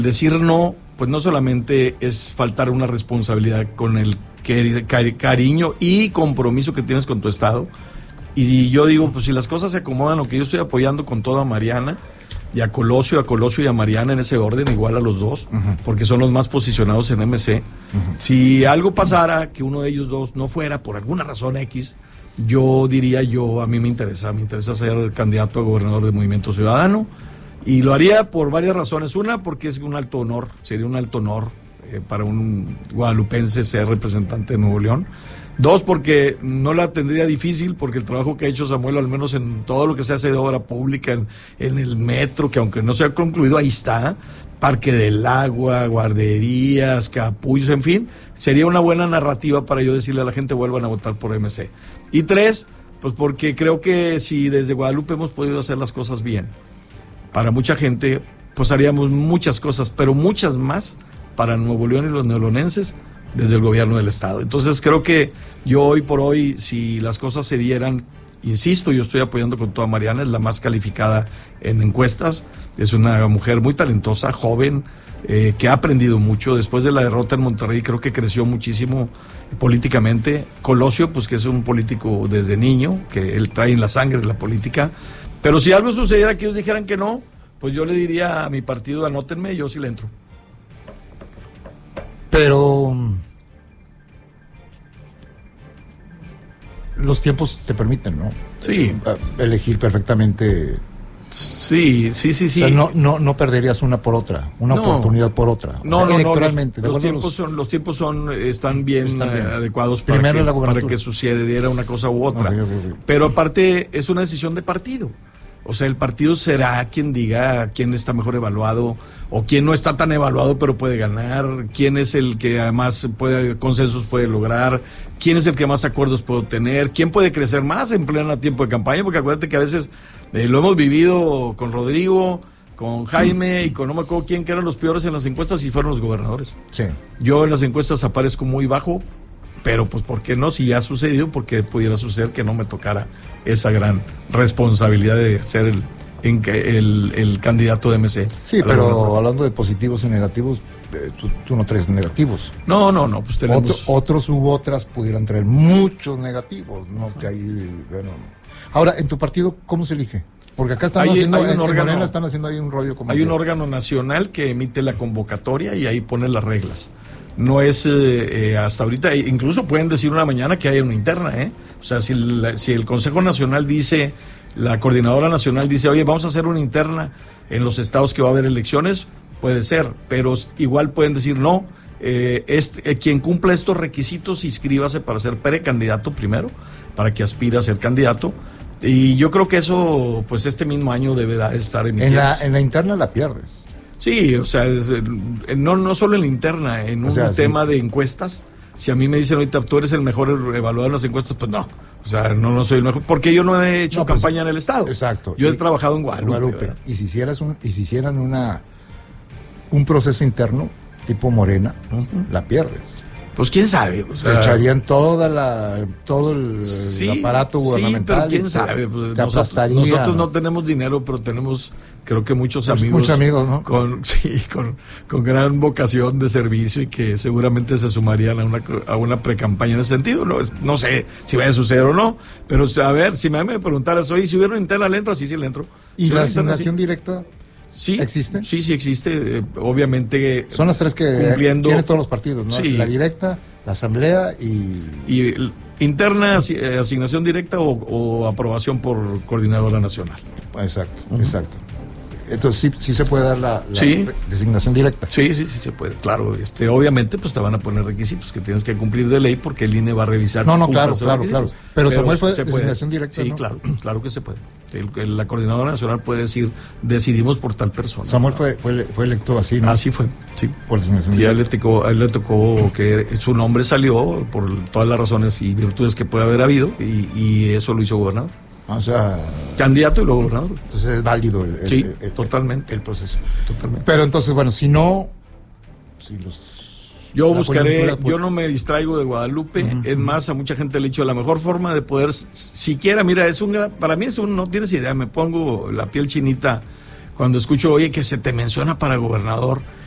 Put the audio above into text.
Decir no, pues no solamente es faltar una responsabilidad con el cariño y compromiso que tienes con tu estado. Y yo digo, pues si las cosas se acomodan, lo que yo estoy apoyando con toda Mariana, y a Colosio y a Mariana en ese orden, igual a los dos, porque son los más posicionados en MC. Si algo pasara, que uno de ellos dos no fuera por alguna razón X, yo diría, a mí me interesa ser candidato a gobernador de Movimiento Ciudadano, y lo haría por varias razones. Una, porque es un alto honor, sería un alto honor para un guadalupense ser representante de Nuevo León. Dos, porque no la tendría difícil, porque el trabajo que ha hecho Samuel, al menos en todo lo que se hace de obra pública, en el metro, que aunque no se ha concluido, ahí está, Parque del Agua, guarderías, capullos, en fin, sería una buena narrativa para yo decirle a la gente, vuelvan a votar por MC. Y tres, pues porque creo que si desde Guadalupe hemos podido hacer las cosas bien, para mucha gente, pues haríamos muchas cosas, pero muchas más para Nuevo León y los neolonenses, desde el gobierno del estado. Entonces creo que yo hoy por hoy, si las cosas se dieran, insisto, yo estoy apoyando con toda Mariana, es la más calificada en encuestas, es una mujer muy talentosa, joven, que ha aprendido mucho. Después de la derrota en Monterrey creo que creció muchísimo políticamente. Colosio, pues que es un político desde niño, que él trae en la sangre la política, pero si algo sucediera que ellos dijeran que no, pues yo le diría a mi partido, anótenme, yo sí le entro. Pero los tiempos te permiten, ¿no? Sí. Elegir perfectamente. Sí. O sea, no perderías una por otra, oportunidad por otra. Electoralmente. Los tiempos están bien adecuados para que sucediera una cosa u otra. Okay. Pero aparte es una decisión de partido. O sea, el partido será quien diga quién está mejor evaluado o quién no está tan evaluado pero puede ganar, quién es el que además consensos puede lograr, quién es el que más acuerdos puede obtener, quién puede crecer más en pleno tiempo de campaña, porque acuérdate que a veces lo hemos vivido con Rodrigo, con Jaime y con no me acuerdo quién, que eran los peores en las encuestas y fueron los gobernadores. Sí. Yo en las encuestas aparezco muy bajo, pero pues ¿por qué no? Si ya ha sucedido, ¿por qué pudiera suceder que no me tocara esa gran responsabilidad de ser el candidato de MC? Sí, pero hablando de positivos y negativos, tú no traes negativos. No, pues tenemos... Otros u otras pudieran traer muchos negativos, ¿no? Que ahí, bueno... Ahora, en tu partido, ¿cómo se elige? Porque acá están haciendo ahí un rollo como... Hay un órgano nacional que emite la convocatoria y ahí pone las reglas. No es hasta ahorita, incluso pueden decir una mañana que hay una interna, O sea, si el Consejo Nacional dice, la Coordinadora Nacional dice, oye, vamos a hacer una interna en los estados que va a haber elecciones, puede ser, pero igual pueden decir no, quien cumpla estos requisitos, inscríbase para ser precandidato primero, para que aspire a ser candidato, y yo creo que eso, pues este mismo año deberá estar emitiendo. En la interna la pierdes. Sí, o sea, no solo en la interna, en un tema de encuestas. Si a mí me dicen ahorita, tú eres el mejor evaluador en las encuestas, pues no. O sea, no soy el mejor, porque yo no he hecho campaña en el estado. Exacto. Yo he trabajado en Guadalupe. Y si hicieran un proceso interno, tipo Morena, la pierdes. Pues quién sabe. O sea, se echarían todo el aparato gubernamental. Sí, pero quién sabe. Pues nosotros no tenemos dinero, pero tenemos, creo que muchos amigos. Muchos amigos, ¿no? Con gran vocación de servicio y que seguramente se sumarían a una precampaña en ese sentido. No sé si vaya a suceder o no, pero a ver, si me preguntaras, oye, si hubiera una interna, ¿le entro? Sí, le entro. ¿Y la asignación directa? Sí, ¿existe? Sí existe. Obviamente. Son las tres que tienen todos los partidos, ¿no? Sí. La directa, la asamblea y interna, asignación directa o aprobación por coordinadora nacional. Exacto. Entonces sí se puede dar la designación directa. Sí se puede, claro. Obviamente pues te van a poner requisitos que tienes que cumplir de ley porque el INE va a revisar. No, claro. Pero Samuel fue designación directa, sí, ¿no? claro que se puede. La coordinadora nacional puede decir, decidimos por tal persona. Samuel fue electo así, ¿no? Así fue, sí. Por designación directa. A él le tocó que su nombre salió por todas las razones y virtudes que puede haber habido y eso lo hizo gobernador. O sea, candidato y luego gobernador. Entonces es válido totalmente el proceso. Totalmente. Pero entonces, bueno, yo buscaré, yo no me distraigo de Guadalupe, es más, a mucha gente le he dicho, la mejor forma de poder, siquiera, mira, para mí no tienes idea, me pongo la piel chinita cuando escucho, oye, que se te menciona para gobernador.